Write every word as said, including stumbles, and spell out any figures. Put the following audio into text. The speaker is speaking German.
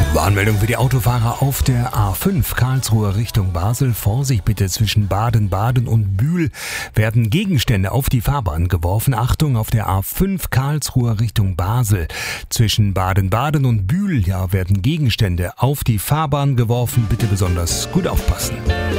Warnmeldung für die Autofahrer auf der A fünf Karlsruhe Richtung Basel. Vorsicht bitte, zwischen Baden-Baden und Bühl werden Gegenstände auf die Fahrbahn geworfen. Achtung, auf der A fünf Karlsruhe Richtung Basel. Zwischen Baden-Baden und Bühl ja, werden Gegenstände auf die Fahrbahn geworfen. Bitte besonders gut aufpassen.